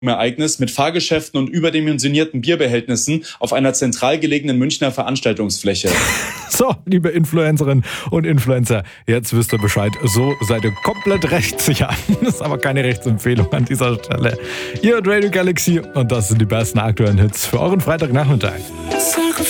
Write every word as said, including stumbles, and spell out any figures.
Ereignis mit Fahrgeschäften und überdimensionierten Bierbehältnissen auf einer zentral gelegenen Münchner Veranstaltungsfläche. So, liebe Influencerinnen und Influencer, jetzt wisst ihr Bescheid. So seid ihr komplett rechtssicher. Das ist aber keine Rechtsempfehlung an dieser Stelle. Ihr hört Radio Galaxy und das sind die besten aktuellen Hits für euren Freitagnachmittag.